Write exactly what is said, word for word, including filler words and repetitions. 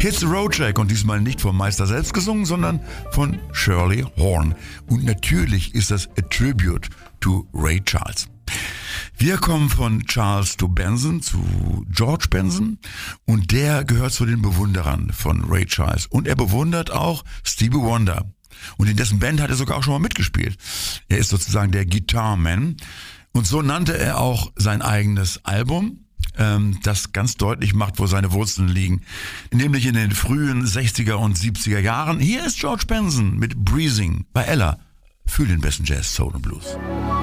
Hits the Road Jack und diesmal nicht vom Meister selbst gesungen, sondern von Shirley Horn. Und natürlich ist das a tribute to Ray Charles. Wir kommen von Charles to Benson zu George Benson und der gehört zu den Bewunderern von Ray Charles und er bewundert auch Stevie Wonder und in dessen Band hat er sogar auch schon mal mitgespielt. Er ist sozusagen der Guitar Man und so nannte er auch sein eigenes Album, ähm, das ganz deutlich macht, wo seine Wurzeln liegen, nämlich in den frühen sechziger und siebziger Jahren. Hier ist George Benson mit Breezing bei Ella für den besten Jazz, Soul und Blues.